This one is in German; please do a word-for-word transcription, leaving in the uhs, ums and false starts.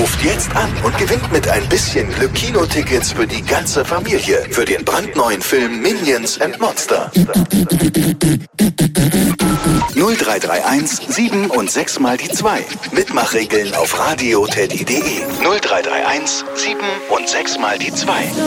Ruft jetzt an und gewinnt mit ein bisschen Glück Kinotickets für die ganze Familie für den brandneuen Film Minions and Monster. null drei drei eins sieben und sechs mal die zwei. Mitmachregeln auf radioteddy punkt de. null drei drei eins sieben und sechs mal die zwei.